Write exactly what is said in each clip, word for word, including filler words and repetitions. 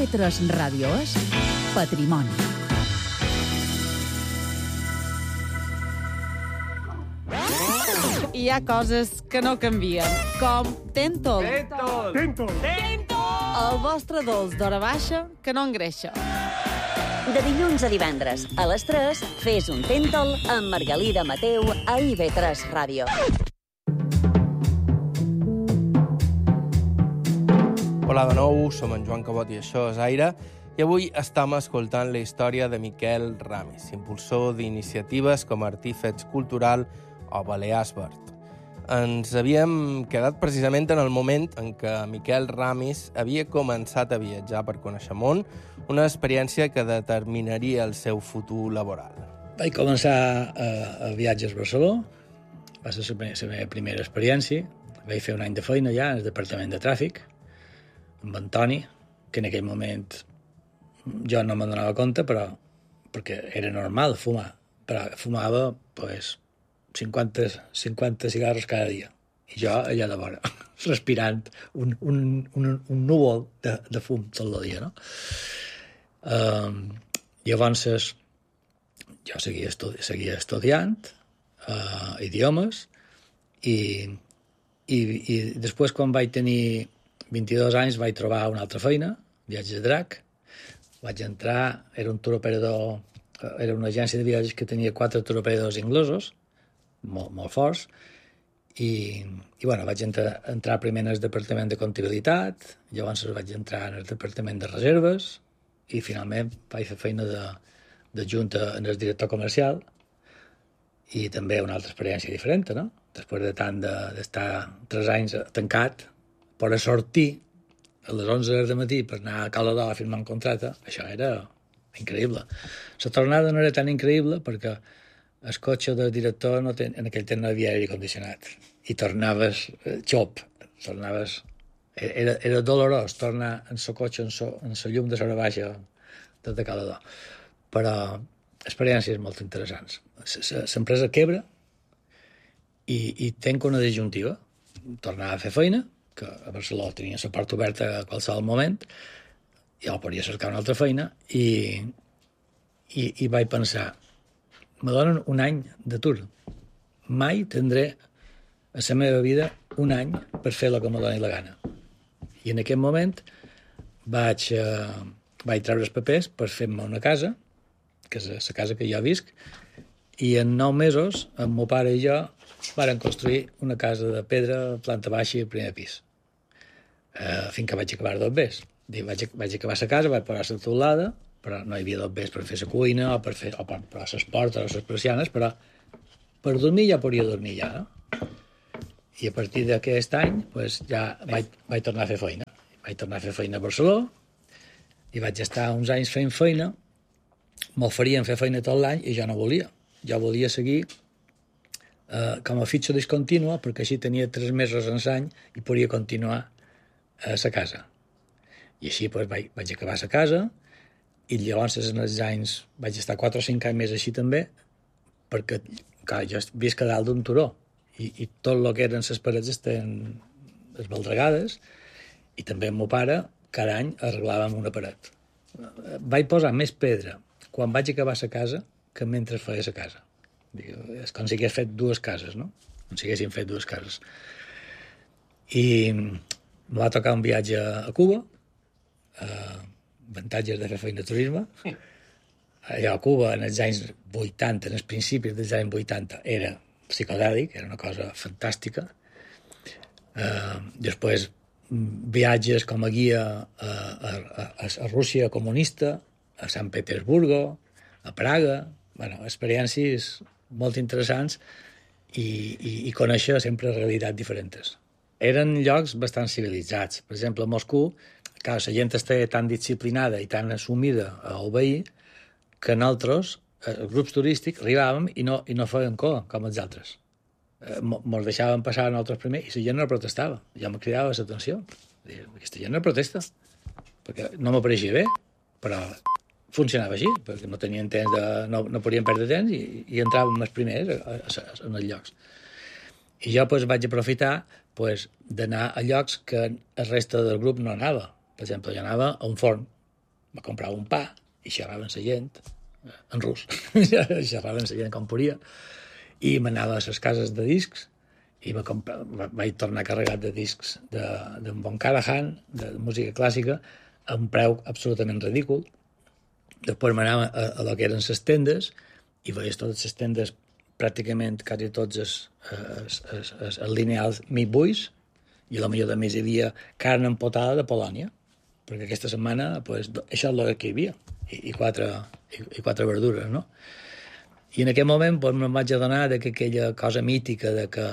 I V tres Ràdio és Patrimoni. Hi ha coses que no canvien, com Tentol. Tentol! Tentol! Tentol! El vostre dolç d'hora baixa que no engreixa. De dilluns a divendres, a les tres, fes un Tentol amb Margalida Mateu a I V tres Ràdio. Hola de nou, som en Joan Cabot i això és Aire, i avui estem escoltant la història de Miquel Ramis, impulsor d'iniciatives com Artífex Cultural o Balears Verd. Ens havíem quedat precisament en el moment en què Miquel Ramis havia començat a viatjar per conèixer món, una experiència que determinaria el seu futur laboral. Vaig començar a, a viatges a Barcelona, va ser la meva primera experiència. Vaig fer un any de feina ja en el departament de tràfic, amb Antoni, que en aquell moment jo no me'n donava compte, però perquè era normal fumar, però fumava pues, cinquanta, cinquanta cigarros cada dia. I jo allà de vora, respirant un, un, un, un núvol de, de fum tot el dia, no? Um, llavors, jo seguia, estudi seguia estudiant uh, idiomes i, i, i després, quan vaig tenir vint-i-dos anys, vaig trobar una altra feina, viatges de drac. Vaig entrar, era un turoperador, era una agència de viatges que tenia quatre turoperadors inglesos, molt, molt forts, i, i bueno, vaig entrar, entrar primer en el departament de comptabilitat, llavors vaig entrar en el departament de reserves, i finalment vaig fer feina de, de junta en el director comercial, i també una altra experiència diferent, no? Després de tant d'estar de, tres anys tancat, per a sortir a les onze del matí per anar a Cala d'Or a firmar un contracte, això era increïble. La tornada no era tan increïble perquè el cotxe del director no ten, en aquell temps no havia aire condicionat i tornaves eh, xop, tornaves... Era, era dolorós tornar en el cotxe, en la en llum de l'hora baixa des de Cala d'Or. Però experiències molt interessants. L'empresa quebra i, i tenc una disjuntiva. Tornar a fer feina, que a Barcelona tenia la porta oberta a qualsevol moment, jo podria cercar una altra feina, i, i, i vaig pensar, me donen un any d'atur. Mai tindré a la meva vida un any per fer el que me doni la gana. I en aquest moment vaig, eh, vaig treure els papers per fer-me una casa, que és la casa que jo visc, i en nou mesos, el meu pare i jo varen construir una casa de pedra, planta baixa i primer pis. Uh, fins que vaig acabar dos bes. Vaig, vaig acabar la casa, vaig posar la teulada, però no hi havia dos bes per fer la cuina o per fer o per posar les portes o les persianes, però per dormir ja podia dormir ja, no? I a partir d'aquest any pues, ja vaig, vaig tornar a fer feina. Vaig tornar a fer feina a Barcelona i vaig estar uns anys fent feina. M'oferien fer feina tot l'any i jo no volia. Jo volia seguir uh, com a fitxa discontínua perquè així tenia tres mesos en l'any i podia continuar a la casa. I així pues, vaig, vaig acabar la casa i llavors en els anys vaig estar quatre o cinc anys més així també perquè clar, jo visc a dalt d'un turó i, i tot el que eren les parets estaven esbaldregades i també el meu pare cada any arreglàvem una paret. Vaig posar més pedra quan vaig acabar la casa que mentre feia la casa. És com si hagués fet dues cases, no? Com si haguessin fet dues cases. I em va tocar un viatge a Cuba, eh, avantatges de fer feina de turisme. Allò a Cuba, en els anys vuitanta, en els principis dels anys vuitanta, era psicodèlic, era una cosa fantàstica. Eh, després, viatges com a guia a, a, a, a Rússia comunista, a Sant Petersburgo, a Praga, bueno, experiències molt interessants i, i, i conèixer sempre realitats diferents. Eren llocs bastant civilitzats. Per exemple, a Moscou, clar, la gent està tan disciplinada i tan assumida a obeir que nosaltres, els grups turístics, arribàvem i no, i no feien cor com els altres. Eh, Mos deixàvem passar a nosaltres primer i la gent no protestava. Jo me cridava l'atenció. Aquesta gent no protesta, perquè no m'apareixia bé, però funcionava així, perquè no tenien temps de, no, no podien perdre temps i, i entràvem els primers a, a, a, en els llocs. I jo pues, vaig aprofitar pues, d'anar a llocs que el reste del grup no anava. Per exemple, jo anava a un forn, me comprava un pa i xerrava amb la gent, en rus, xerrava amb la gent com podia, i m'anava a les cases de discs i me compra... vaig tornar carregat de discs d'en de, Von Karajan, de música clàssica, a un preu absolutament ridícul. Després m'anava a, a lo que eren les tendes i veies totes les tendes, pràcticament quasi tots els, els, els, els, els lineals mig buits, i a la millor de més hi havia carn empotada de Polònia, perquè aquesta setmana pues, això és el que hi havia, i, i, quatre, i, i quatre verdures, no? I en aquell moment pues, me'n vaig adonar de que aquella cosa mítica de que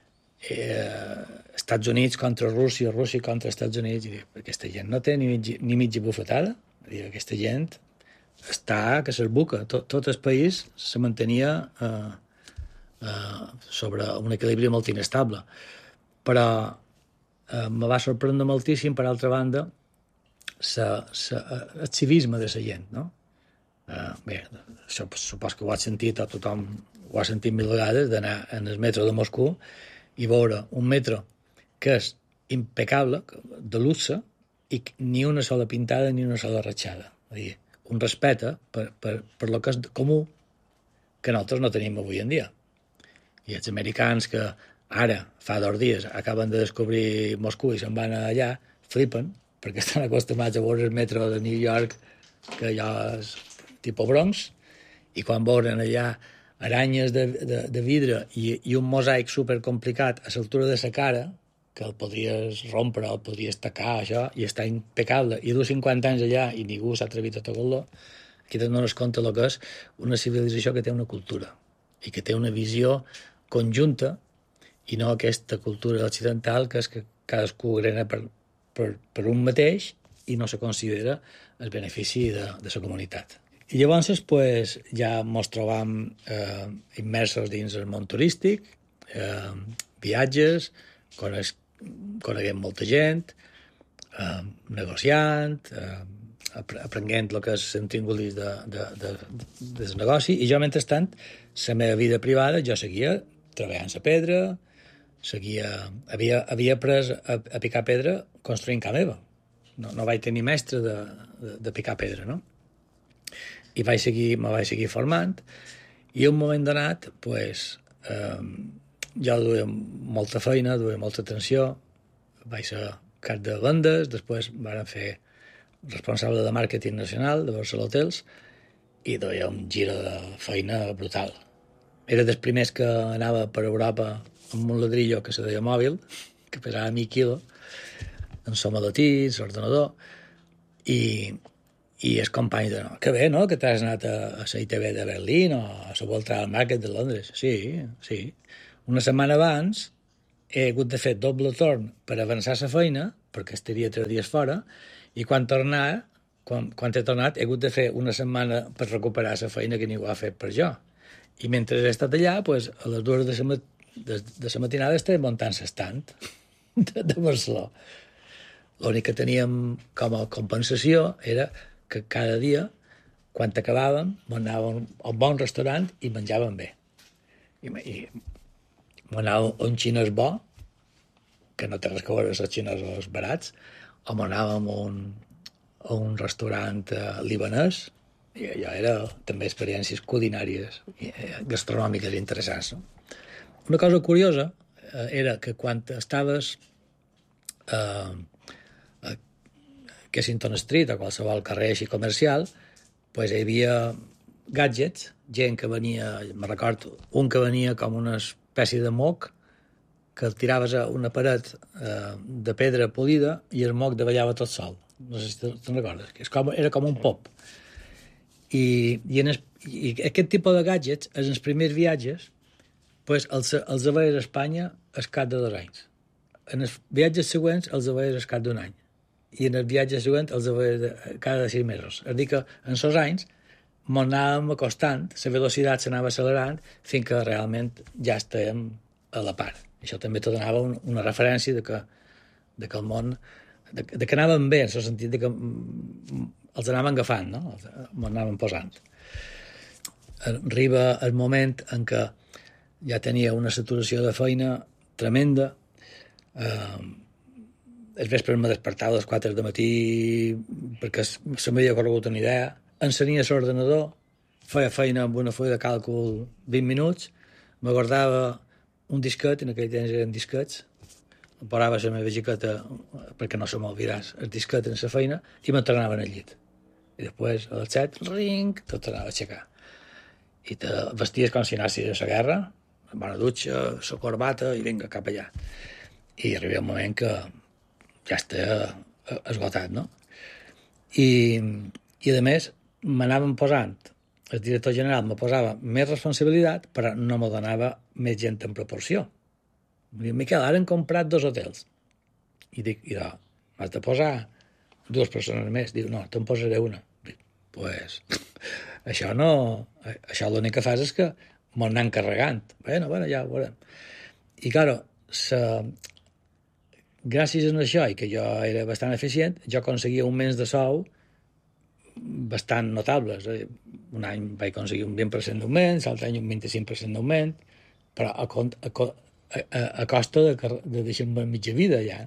eh, Estats Units contra Rússia, Rússia contra Estats Units, i dic, aquesta gent no té ni, mig, ni mitja bufetada, dic, aquesta gent està que s'esbuca, tot, tot el país se mantenia eh, eh, sobre un equilibri molt inestable. Però eh, me va sorprendre moltíssim, per altra banda, sa, sa, el civisme de la gent, no? Uh, bé, això supos que ho has sentit, o tothom ho ha sentit mil vegades, d'anar en el metro de Moscou i veure un metro que és impecable, de luxe, i ni una sola pintada ni una sola ratxada. És dir, un respecte per, per, per lo que és comú que nosaltres no tenim avui en dia. I els americans que ara, fa dos dies, acaben de descobrir Moscou i se'n van allà, flipen, perquè estan acostumats a veure el metro de New York, que allò és tipus Bronx, i quan veuren allà aranyes de, de, de vidre i, i un mosaic supercomplicat a l'altura de la cara, que el podries rompre, el podries tacar, això, i està impecable, i du cinquanta anys allà i ningú s'ha atrevit a tocar-lo, aquí te dones compte el que és una civilització que té una cultura i que té una visió conjunta i no aquesta cultura occidental que és que cadascú grena per, per, per un mateix i no se considera el benefici de, de la comunitat. I llavors pues, ja ens trobam eh, immersos dins el món turístic, eh, viatges, coneix, coneguem molta gent, eh, negociant, eh, aprenent el que és l'intríngulis de, de, de, de, del negoci, i jo, mentrestant, la meva vida privada, jo seguia treballant la pedra, seguia, havia, havia après a, a picar pedra construint casa meva. No, no vaig tenir mestre de, de, de picar pedra, no? I vaig seguir, me vaig seguir formant, i un moment donat, pues, eh, jo duia molta feina, duia molta atenció, vaig ser cap de vendes, després van fer responsable de màrqueting nacional de Barcelona Hotels, i duia un giro de feina brutal. Era dels primers que anava per Europa amb un ladrillo que se deia mòbil, que pesava mil quilos, amb som adotits, ordenador, i i els companys de, no, que bé, no?, que t'has anat a, a la I T B de Berlín o a la World Travel Market de Londres. Sí, sí. Una setmana abans he hagut de fer doble torn per avançar la feina, perquè estaria tres dies fora, i quan tornar, quan, quan he tornat, he hagut de fer una setmana per recuperar la feina que ningú ha fet per jo. I mentre he estat allà, pues, a les dues de la de, de la matinada estem muntant l'estant de, de Barcelona. L'únic que teníem com a compensació era que cada dia, quan acabàvem, anàvem a un bon restaurant i menjàvem bé. I, i anàvem a un xinès bo, que no té res que veure amb els xinesos barats, o anàvem a un, a un restaurant eh, libanès, i allò era també experiències culinàries i eh, gastronòmiques interessants. No? Una cosa curiosa eh, era que quan estaves eh, Kensington Street o qualsevol carrer així comercial, pues hi havia gadgets, gent que venia, me recordo, un que venia com una espècie de moc, que el tiraves a una paret eh, de pedra polida i el moc davallava tot sol. No sé si te'n recordes. És com, era com un pop. I, i, en es, i aquest tipus de gadgets, en els primers viatges, pues, els, els aveies a Espanya al cap de dos anys. En els viatges següents, els aveies al cap d'un any. I en el viatge següent els aveies cada sis mesos. És a dir que en aquests anys ens anàvem acostant, la velocitat s'anava accelerant fins que realment ja estàvem a la part. Això també te donava un, una referència de que, de que el món, de, de que anàvem bé, en el sentit de que els anàvem agafant, no? Els anàvem posant. Arriba el moment en què ja tenia una saturació de feina tremenda, eh, el vespre me despertava a les quatre del matí perquè se m'havia corregut una idea, encenia l'ordenador, feia feina amb una fulla de càlcul vint minuts, me guardava un disquet, en aquell temps eren disquets, em posava la meva jaqueta, perquè no se m'olvidàs, el disquet en la feina, i me'n tornava al llit. I després, a les set, ring, tot tornava a aixecar. I te vesties com si anessis a la guerra, amb una dutxa, la corbata, i vinga, cap allà. I arriba un moment que ja està esgotat, no? I, i a més, m'anaven posant, el director general me posava més responsabilitat, però no me donava més gent en proporció. Em diu, Miquel, ara hem comprat dos hotels. I dic, i doncs, m'has de posar dues persones més. Diu, no, te'n posaré una. Dic, pues, això no... Això l'únic que fas és que m'ho anem carregant. Bueno, bueno, ja ho veurem. I, claro, sa... gràcies a això, i que jo era bastant eficient, jo aconseguia un mes de sou bastant notables. Un any vaig aconseguir un vint per cent d'augment, l'altre any un vint-i-cinc per cent d'augment, però a, a, a, a costa de, de deixar-me mitja vida, ja.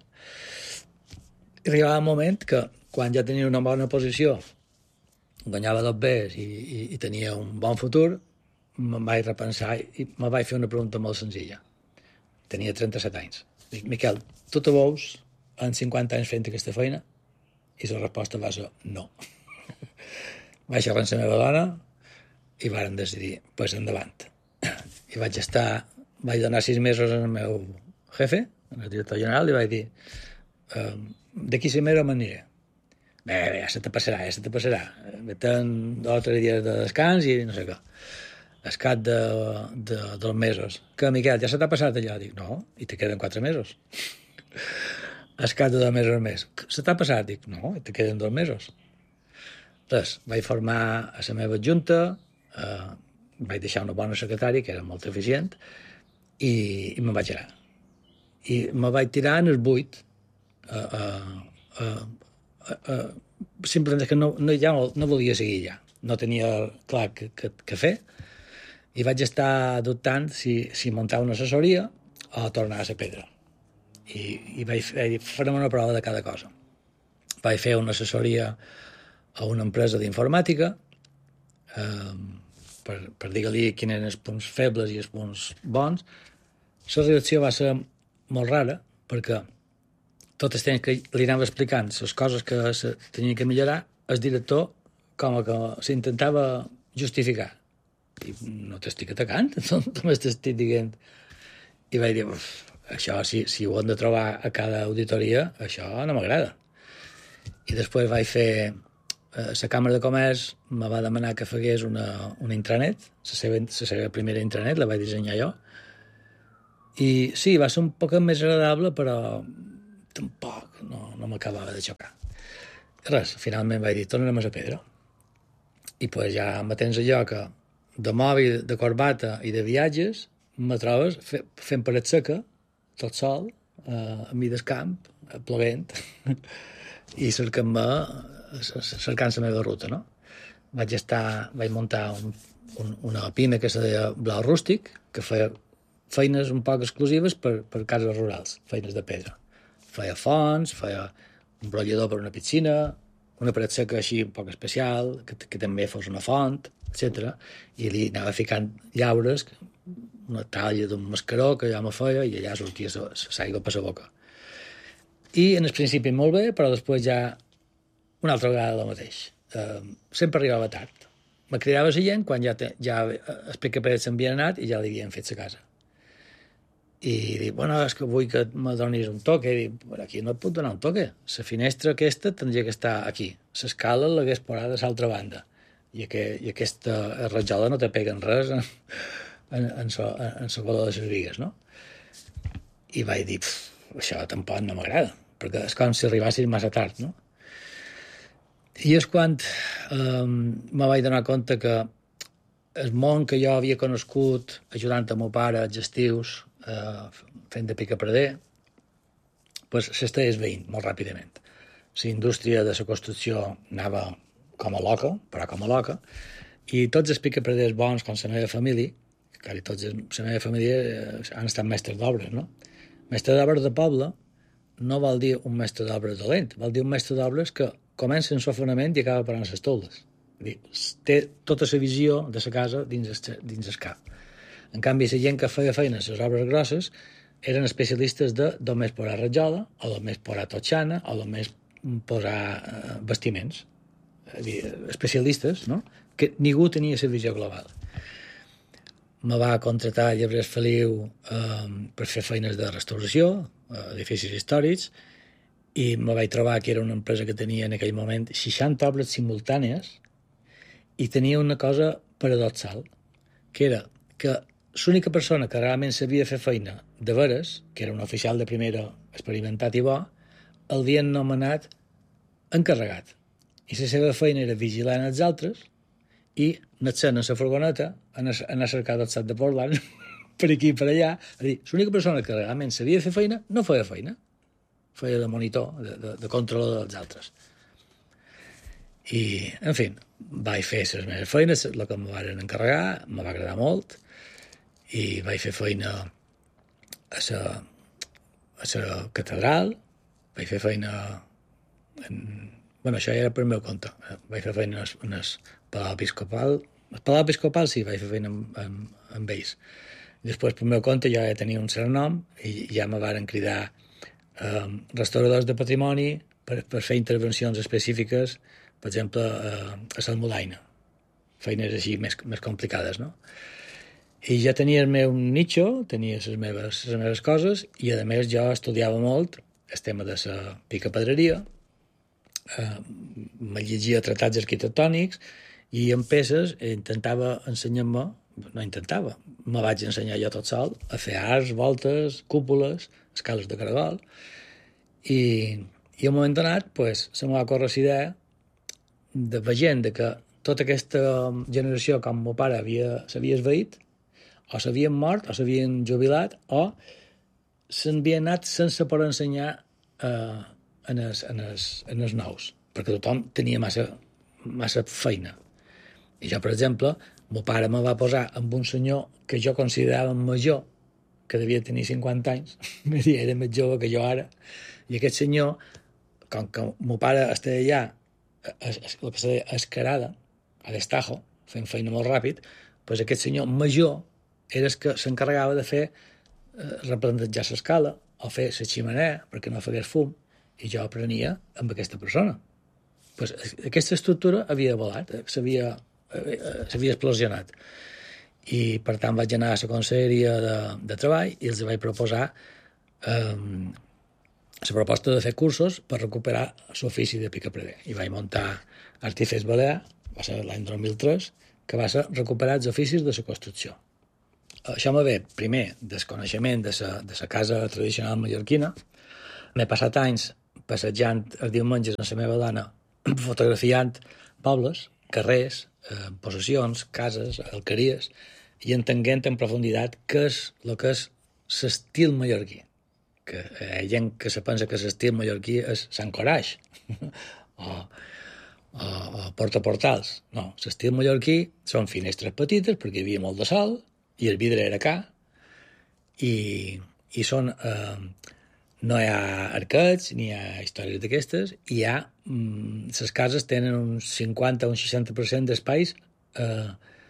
I arribava un moment que, quan ja tenia una bona posició, guanyava dos bes i, i, i tenia un bon futur, me'n vaig repensar i me vaig fer una pregunta molt senzilla. Tenia trenta-set anys. Dic, Miquel, tu te veus en cinquanta anys fent aquesta feina? I la resposta va ser no. Vaig xerrar amb la meva dona i vàrem decidir, pues endavant. I vaig estar, vaig donar sis mesos al meu jefe, al director general, i vaig dir, ehm, d'aquí sis mesos m'aniré. Bé, bé, ja se te passarà, ja se te passarà. Ten dos o tres dies de descans i no sé què. Al cap de, de, dels mesos. Que, Miquel, ja se t'ha passat allò? Dic, no, i te queden quatre mesos. Al cap de dos mesos més. Se t'ha passat? Dic, no, i te queden dos mesos. Res, vaig formar a la meva adjunta, eh, vaig deixar una bona secretària, que era molt eficient, i, i me'n vaig anar. I me vaig tirar en el buit, eh, eh, eh, eh, simplement que no, no, ja no, no volia seguir ja. No tenia clar què, què, què fer, i vaig estar dubtant si, si muntar una assessoria o tornar a la pedra. I, i vaig fer, farem una prova de cada cosa. Vaig fer una assessoria a una empresa d'informàtica eh, per, per dir-li quins eren els punts febles i els punts bons. La reacció va ser molt rara, perquè tot el temps que li anava explicant les coses que se tenien que millorar, el director com que s'intentava justificar. I no t'estic atacant, només t'estic dient. I vaig dir, això, si, si ho hem de trobar a cada auditoria, això no m'agrada. I després vaig fer... La Càmera de Comerç me va demanar que fegués una, una intranet, la seva, la seva primera intranet, la vaig dissenyar jo. I sí, va ser un poc més agradable, però tampoc no, no m'acabava de xocar. Res, finalment vaig dir, tornarem a la pedra. I pues ja me tens allò que de mòbil, de corbata i de viatges me trobes fe, fent paret seca, tot sol, eh, a mi del camp, plovent, i cercant-me, cercant la meva ruta, no? Vaig estar, vaig muntar un, un, una pime que se deia Blau Rústic, que feia feines un poc exclusives per, per cases rurals, feines de pedra. Feia fonts, feia un brollador per una piscina, una paret seca així un poc especial, que, que també fos una font, etcètera. I li anava ficant llaures, una talla d'un mascaró que ja me feia, i allà sortia l'aigua per la boca. I en el principi molt bé, però després ja una altra vegada el mateix. Uh, sempre arribava tard. Me cridava la gent quan ja, te, ja els picaparets s'havien anat i ja li havien fet la casa. I dic, bueno, és que vull que me donis un toque. I dic, bueno, aquí no et puc donar un toque. La finestra aquesta tindria que estar aquí. L'escala l'hagués posat a l'altra banda. I, que, i aquesta rajola no te pega en res en, en, en, so, en la bola de les vigues, no? I vaig dir, això tampoc no m'agrada, perquè és com si arribassin massa tard, no? I és quan eh, me vaig donar compte que el món que jo havia conegut ajudant a meu pare als estius, eh, fent de picaprader, pues, s'està esveint molt ràpidament. La indústria de la construcció anava com a loca, però com a loca, i tots els picapraders bons, com la meva família, que tots la meva família han estat mestres d'obres, no? Mestres d'obres de poble, no vol dir un mestre d'obres dolent, vol dir un mestre d'obres que comença en el fonament i acaba parant les teules. Té tota la visió de la casa dins el, dins el cap. En canvi, la gent que feia feina a les obres grosses eren especialistes de només posar rajola, o només posar totxana, o només posar eh, vestiments. És a dir, especialistes, no? Que ningú tenia la visió global. Me va contratar a Llebrers Feliu eh, per fer feines de restauració, eh, edificis històrics, i me vaig trobar que era una empresa que tenia en aquell moment seixanta obres simultànies i tenia una cosa paradoxal, que era que l'única persona que realment sabia fer feina de veres, que era un oficial de primera experimentat i bo, el havien nomenat encarregat. I la seva feina era vigilar els altres i anar a la furgoneta, anar a cercar el sac de Portland per aquí i per allà. És a dir, l'única persona que realment sabia fer feina no feia feina. Feia de monitor, de, de, de controlador dels altres. I, en fi, vaig fer les meves feines, el que em van encarregar, me va agradar molt, i vaig fer feina a la, a la catedral, vaig fer feina en... Bueno, això ja era per meu compte. Vaig fer feina en el Palau Episcopal. El Palau Episcopal sí, vaig fer feina amb, amb, amb ells. I després, per meu compte, jo ja tenia un cert nom i ja me varen cridar eh, restauradors de patrimoni per, per fer intervencions específiques, per exemple, eh, a Salmudaina. Feines així més, més complicades, no? I ja tenia el meu nicho, tenia les meves, les meves coses, i a més jo estudiava molt el tema de la picapedreria, eh, me llegia tractats arquitectònics i en peces intentava ensenyar-me, no intentava, me vaig ensenyar jo tot sol a fer arcs, voltes, cúpules, escales de caragol, i, i a un moment donat pues, se m'ha córrer la idea de veient que tota aquesta generació com el meu pare s'havia esvaït, o s'havien mort, o s'havien jubilat, o s'havien anat sense poder ensenyar eh, en, els, en, els, en els nous, perquè tothom tenia massa, massa feina. I jo, per exemple, el meu pare me va posar amb un senyor que jo considerava major, que devia tenir cinquanta anys, era més jove que jo ara, i aquest senyor, com que el meu pare estava allà, el que se deia escarada, a l'Estajo, fent feina molt ràpid, doncs aquest senyor major era el que s'encarregava de fer eh, replantejar l'escala o fer la ximenea perquè no fegués fum, i jo aprenia amb aquesta persona. Pues, aquesta estructura havia volat, s'havia eh, s'havia explosionat. I, per tant, vaig anar a la conselleria de, de treball i els vaig proposar eh, la proposta de fer cursos per recuperar l'ofici de picapreder. I vaig muntar Artífex Balear, va ser l'any dos mil tres, que va ser recuperar els oficis de la construcció. Això me ve, primer, del coneixement de la de la casa tradicional mallorquina. M'he passat anys passejant els diumenges amb la meva dona, fotografiant pobles, carrers, eh, possessions, cases, alqueries, i entenent en profunditat què és el que és l'estil mallorquí. Que hi ha gent que se pensa que l'estil mallorquí és Sant Coraix o, o, o Porta-Portals. No, l'estil mallorquí són finestres petites perquè hi havia molt de sol i el vidre era car i, i són eh, no hi ha arquets ni hi ha històries d'aquestes, i hi ha mm, les cases tenen un cinquanta o un seixanta per cent d'espais eh,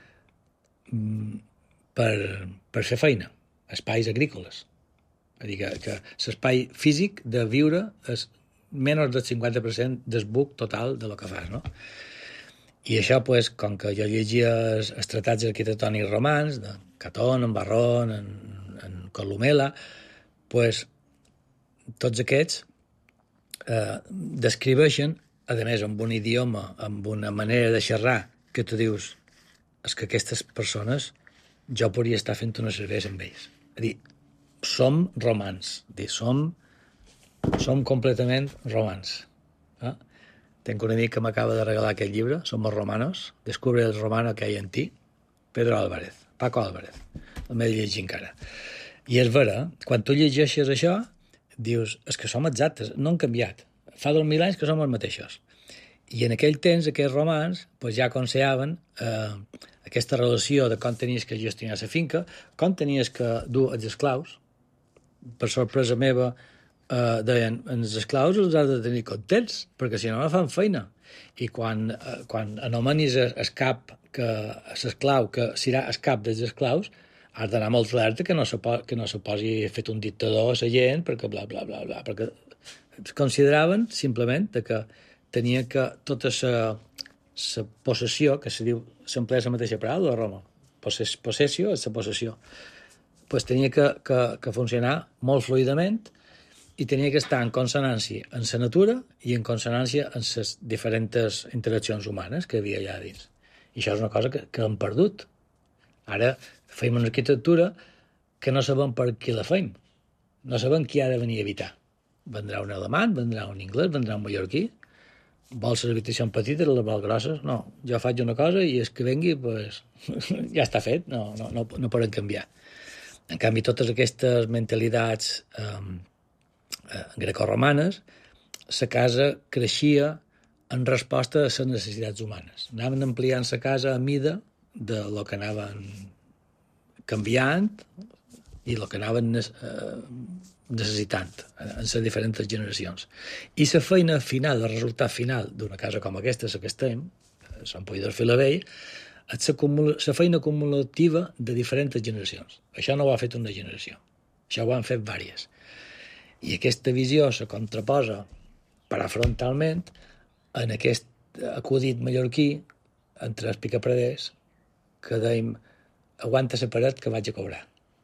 per, per fer feina, espais agrícoles. És a dir, que, que l'espai físic de viure és menys del cinquanta per cent del buc total de lo que fas, no? I això, pues, com que jo llegia els, els tractats arquitectònics romans, de Catón, en Barrón, en, en Columela, pues, tots aquests eh, descriveixen, a més, amb un idioma, amb una manera de xerrar, que tu dius, és que aquestes persones jo podria estar fent una cervesa amb ells. És a dir, som romans, dir, som, som completament romans. Eh? Tenc un amic que m'acaba de regalar aquest llibre, Somos romanos, Descubre el romano que hay en ti, Pedro Álvarez, Paco Álvarez, el m'he de llegir encara. I és vera, quan tu llegeixes això, dius, és que som exactes, no han canviat. Fa dos mil anys que som els mateixos. I en aquell temps, aquests romans pues, ja aconsellaven eh, aquesta relació de com tenies que gestionar la finca, com tenies que dur els esclaus. Per sorpresa meva, eh, deien, els esclaus els has de tenir contents, perquè si no no fan feina. I quan, eh, quan anomenis el cap, que l'esclau, que serà el cap dels esclaus, has d'anar molt alerta que no se, po que no se posi fet un dictador a la gent, perquè bla, bla, bla, bla, perquè consideraven simplement que tenia que tota la possessió, que se diu, s'emplea la mateixa paraula a Roma, Possess, possessió és la possessió, pues tenia que, que, que funcionar molt fluidament i tenia que estar en consonància amb la natura i en consonància amb les diferents interaccions humanes que hi havia allà dins. I això és una cosa que, que hem perdut. Ara feim una arquitectura que no sabem per qui la feim. No sabem qui ha de venir a habitar. Vendrà un alemany, vendrà un anglès, vendrà un mallorquí. Vols les habitacions petites, les vols grosses? No, jo faig una cosa i és que vengui, pues, ja està fet, no, no, no, no poden canviar. En canvi, totes aquestes mentalitats eh, eh, grecorromanes, la casa creixia en resposta a les necessitats humanes. Anaven ampliant la casa a mida de lo que anaven canviant i el que anaven eh, necessitant en les diferents generacions. I la feina final, el resultat final d'una casa com aquesta, la que estem, Sant Poi del Filavell, és la feina acumulativa de diferents generacions. Això no ho ha fet una generació, això ho han fet diverses. I aquesta visió se contraposa parafrontalment en aquest acudit mallorquí entre els picapreders que dèiem aguanta la paret que vaig a cobrar.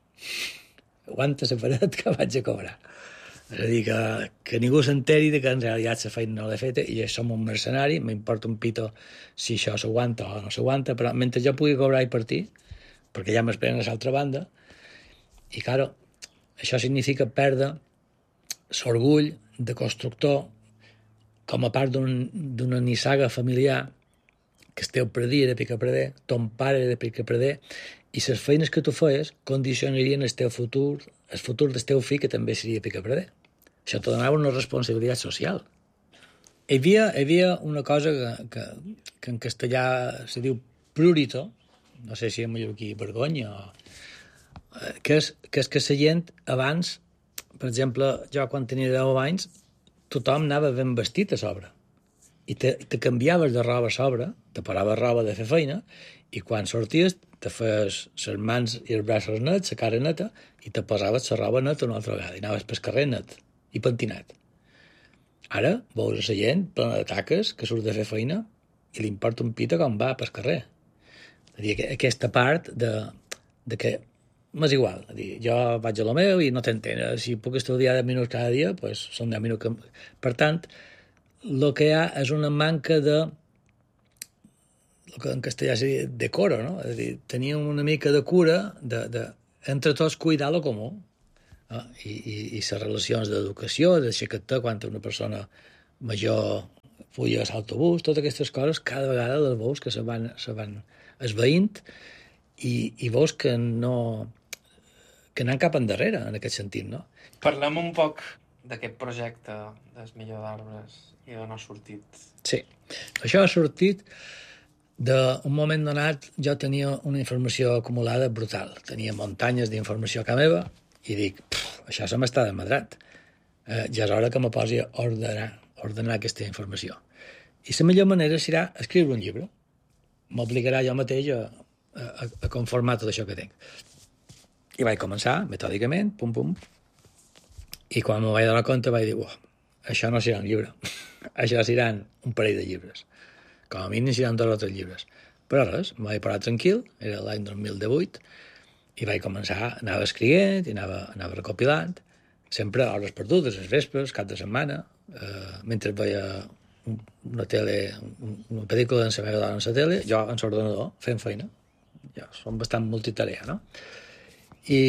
Aguanta la paret que vaig a cobrar. És a dir, que, que ningú s'enteri que en realitat la feina no l'he feta i som un mercenari, m'importa un pito si això s'aguanta o no s'aguanta, però mentre jo pugui cobrar i partir, perquè ja m'esperen a l'altra banda, i, claro, això significa perdre l'orgull de constructor com a part d'una un, nissaga familiar que el teu predí era picapreder, ton pare era picapreder, i les feines que tu feies condicionarien el teu futur, el futur del teu fill, que també seria picapreder. Això te donava una responsabilitat social. Hi havia, hi havia una cosa que, que, que en castellà se diu prurito, no sé si en mallorquí vergonya, o, que, és, que és que la gent abans, per exemple, jo quan tenia deu anys, tothom anava ben vestit a sobre. I te, te canviaves de roba a sobre, te paraves roba de fer feina, i quan sorties te feies les mans i els braços nets, la cara neta, i te posaves la roba neta una altra vegada, i anaves pel carrer net i pentinat. Ara veus a la gent plena de taques que surt de fer feina i li importa un pita com va pel carrer. És a dir, aquesta part de, de que m'és igual. És a dir, jo vaig a lo meu i no t'entén. Si puc estudiar deu minuts cada dia, doncs són deu minuts. Que... Per tant, el que hi ha és una manca de el que en castellà es diu decoro, no? És a dir, teníem una mica de cura de, de entre tots cuidar lo comú. No? I, i, i les relacions d'educació, de xicata, quan una persona major puja a l'autobús, totes aquestes coses, cada vegada les veus que se van, se van esveint i, i veus que no que anem cap endarrere, en aquest sentit, no? Parlem un poc d'aquest projecte del Millor d'Arbres i d'on ha sortit. Sí, això ha sortit d'un moment donat. Jo tenia una informació acumulada brutal. Tenia muntanyes d'informació a casa meva i dic, això se m'està desmadrat. Eh, ja és hora que me posi a ordenar, ordenar aquesta informació. I la millor manera serà escriure un llibre. M'obligarà jo mateix a, a, a conformar tot això que tinc. I vaig començar, metòdicament, pum, pum. I quan me vaig donar compte vaig dir, oh, això no serà un llibre. Això seran un parell de llibres. Com a mínim seran dos o tres llibres. Però res, me vaig parar tranquil, era l'any dos mil divuit, i vaig començar, anava escrivint, i anava, anava recopilant, sempre a hores perdudes, els vespres, cap de setmana, eh, mentre veia una tele, una pel·lícula en la meva dona en la tele, jo en l'ordenador, fent feina. Jo som bastant multitarea, no? I,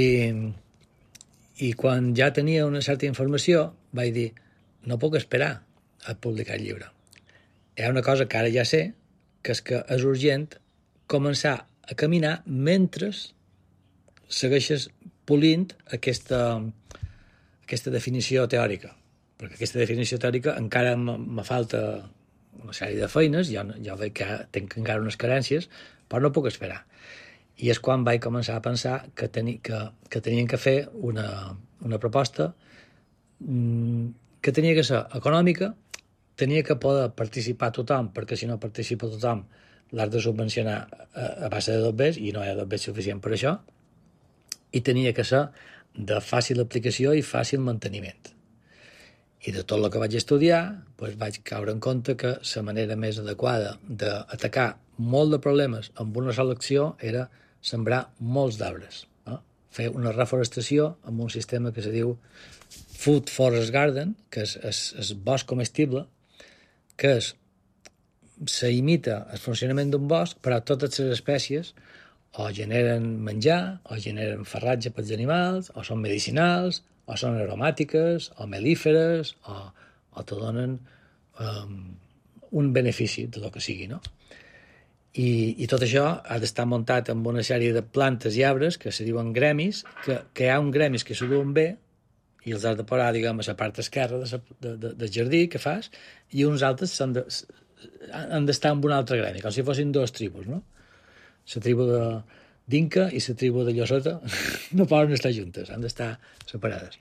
I quan ja tenia una certa informació, vaig dir, no puc esperar a publicar el llibre. Hi ha una cosa que ara ja sé, que és que és urgent començar a caminar mentre segueixes polint aquesta, aquesta definició teòrica. Perquè aquesta definició teòrica encara me falta una sèrie de feines, jo, jo veig que tinc encara unes carències, però no puc esperar. I és quan vaig començar a pensar que, teni, que, que tenien que fer una, una proposta que tenia que ser econòmica, tenia que poder participar tothom, perquè si no participa tothom l'has de subvencionar a, a base de dobbers i no hi ha dobbers suficient per això, i tenia que ser de fàcil aplicació i fàcil manteniment. I de tot el que vaig estudiar, doncs vaig caure en compte que la manera més adequada d'atacar molt de problemes amb una sola acció era sembrar molts d'arbres. No? Fer una reforestació amb un sistema que se diu Food Forest Garden, que és, és, és bosc comestible, que és, se imita el funcionament d'un bosc, però totes les espècies o generen menjar, o generen farratge pels animals, o són medicinals, o són aromàtiques, o melíferes, o, o te donen um, un benefici de lo que sigui, no? I, i tot això ha d'estar muntat amb una sèrie de plantes i arbres que se diuen gremis, que, que hi ha un gremis que s'ho duen bé, i els has de posar, diguem, a la part esquerra de, de, de, del jardí que fas, i uns altres s'han de, han d'estar en un altre gremi, com si fossin dues tribus, no? La tribu de d'Inca i la tribu de Llosota no poden estar juntes, han d'estar separades.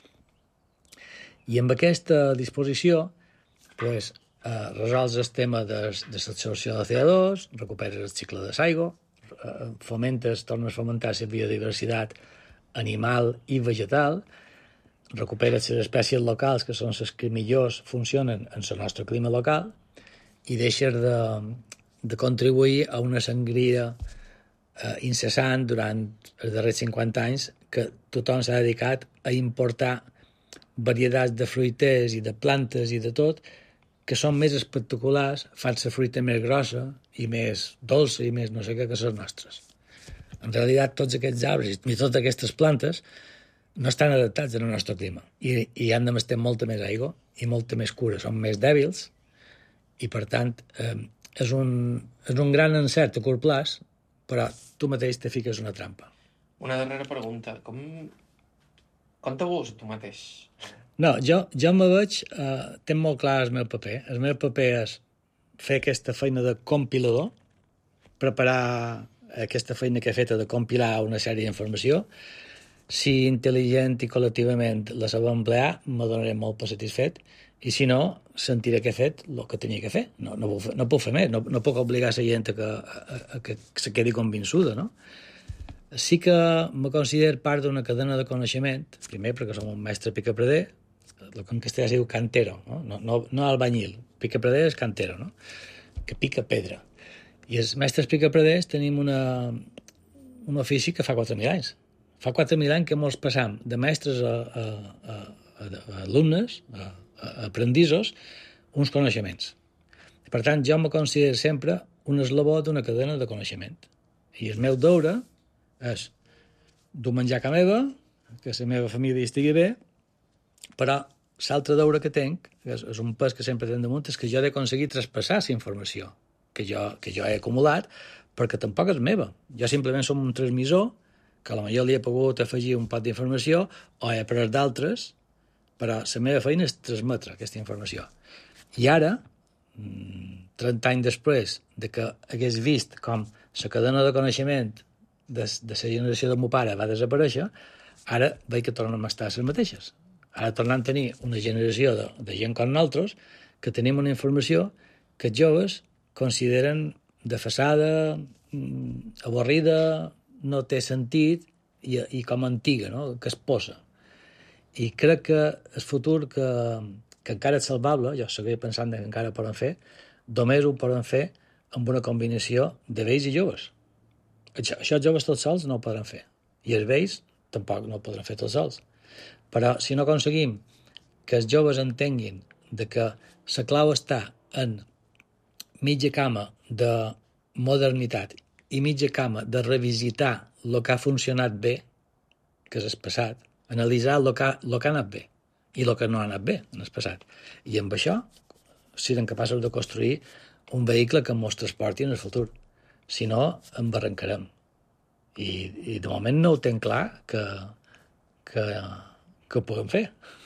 I amb aquesta disposició, pues, eh, resols el tema de, de l'absorció de C O dos, recuperes el cicle de l'aigua, eh, fomentes, tornes a fomentar la biodiversitat animal i vegetal, recuperes les espècies locals, que són les que millor funcionen en el nostre clima local, i deixes de, de contribuir a una sangria eh, incessant durant els darrers cinquanta anys que tothom s'ha dedicat a importar varietats de fruiters i de plantes i de tot que són més espectaculars, fan la fruita més grossa i més dolça i més no sé què que les nostres. En realitat, tots aquests arbres i totes aquestes plantes no estan adaptats al nostre clima i, i han de mestre molta més aigua i molta més cura, són més dèbils i, per tant, eh, és, un, és un gran encert a curt plaç, però tu mateix te fiques una trampa. Una darrera pregunta. Com, com te veus tu mateix? No, jo, jo me veig... Eh, tenc molt clar el meu paper. El meu paper és fer aquesta feina de compilador, preparar aquesta feina que he fet de compilar una sèrie d'informació. Si intel·ligent i col·lectivament la sabem emplear, me donaré molt per satisfet, i si no, sentiré que he fet el que tenia que fer. No, no, puc, fer, no puc fer més, no, no puc obligar la gent a que, a, a que se quedi convençuda, no? Sí que me considero part d'una cadena de coneixement, primer perquè som un mestre picaprader, el que en castellà es diu cantero, no, no, no, no albañil, picaprader és cantero, no? Que pica pedra. I els mestres picapraders tenim una, un ofici que fa quatre mil anys. Fa quatre mil anys que molts passam de mestres a, a, a, a, a alumnes, a, a aprendisos, uns coneixements. Per tant, jo me considero sempre un eslabó d'una cadena de coneixement. I el meu deure és dur menjar a casa meva, que la meva família estigui bé, però l'altre deure que tinc, que és, és un pes que sempre tenc damunt, és que jo he d'aconseguir traspassar la informació que jo, que jo he acumulat, perquè tampoc és meva. Jo simplement som un transmissor que potser li he pogut afegir un pot d'informació o he après d'altres, però la meva feina és transmetre aquesta informació. I ara, trenta anys després de que hagués vist com la cadena de coneixement de, de la generació del meu pare va desaparèixer, ara veig que tornem a estar les mateixes. Ara tornem a tenir una generació de, de gent com nosaltres que tenim una informació que els joves consideren desfasada, avorrida, no té sentit i, i com antiga, no? Que es posa. I crec que el futur que, que encara és salvable, jo seguia pensant que encara ho poden fer, només ho poden fer amb una combinació de vells i joves. Això, això els joves tots sols no ho podran fer. I els vells tampoc no ho podran fer tots sols. Però si no aconseguim que els joves entenguin de que la clau està en mitja cama de modernitat i mitja cama de revisitar el que ha funcionat bé, que és el passat, analitzar el que, el que ha anat bé i el que no ha anat bé en el passat. I amb això serem capaços de construir un vehicle que ens transporti en el futur. Si no, embarrancarem. I, i de moment no ho tenc clar que, que, que ho puguem fer.